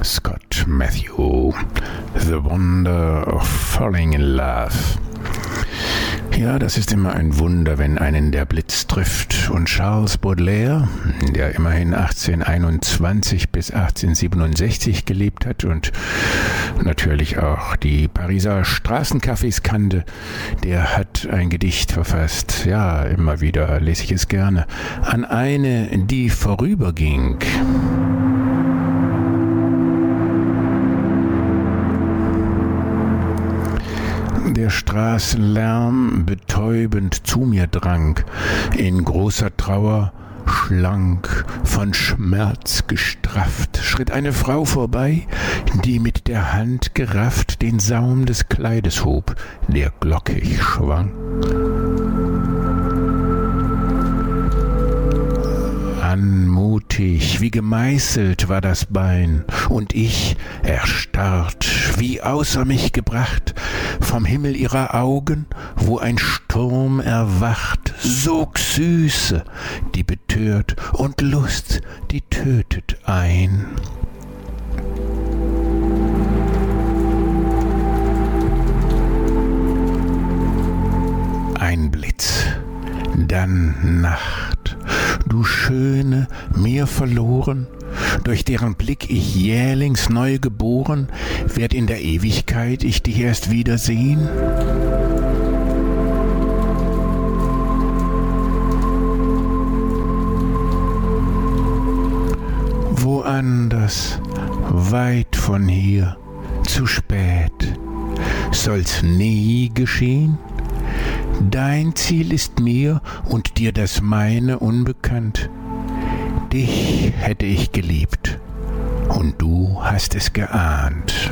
Scott Matthew, The Wonder of Falling in Love. Ja, das ist immer ein Wunder, wenn einen der Blitz trifft. Und Charles Baudelaire, der immerhin 1821 bis 1867 gelebt hat und natürlich auch die Pariser Straßencafés kannte, der hat ein Gedicht verfasst. Ja, immer wieder lese ich es gerne. An eine, die vorüberging. Der Straßenlärm betäubend zu mir drang, in großer Trauer, schlank, von Schmerz gestrafft, schritt eine Frau vorbei, die mit der Hand gerafft den Saum des Kleides hob, der glockig schwang. Anmutig, wie gemeißelt war das Bein, und ich, erstarrt, wie außer mich gebracht, vom Himmel ihrer Augen, wo ein Sturm erwacht, sog Süße, die betört, und Lust, die tötet ein. Ein Blitz, dann Nacht, du Schöne, mir verloren, durch deren Blick ich jählings neu geboren, werd in der Ewigkeit ich dich erst wiedersehen? Woanders, weit von hier, zu spät, soll's nie geschehen? Dein Ziel ist mir und dir das meine unbekannt. Dich hätte ich geliebt, und du hast es geahnt.